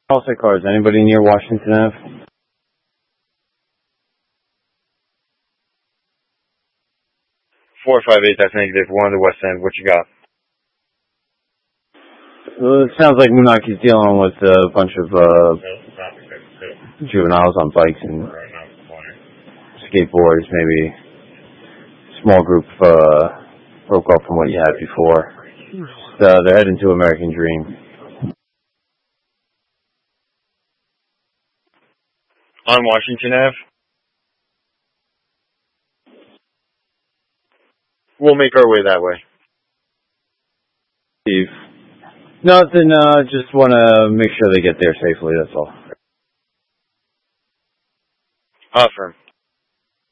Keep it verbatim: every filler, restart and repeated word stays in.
All set cars. Anybody near Washington Avenue? Four five eight. That's negative. We're on the west end. What you got? Well, it sounds like Munaki's dealing with a bunch of uh, juveniles on bikes and skateboards. Maybe small group uh, broke off from what you had before. Uh, they're heading to American Dream. On Washington Avenue? We'll make our way that way. Steve. Nothing, uh, just want to make sure they get there safely, that's all. Affirm.